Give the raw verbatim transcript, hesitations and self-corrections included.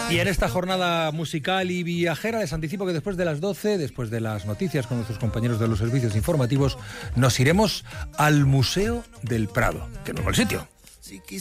Y en esta jornada musical y viajera les anticipo que después de las doce, después de las noticias con nuestros compañeros de los servicios informativos, nos iremos al Museo del Prado, que no es mal sitio.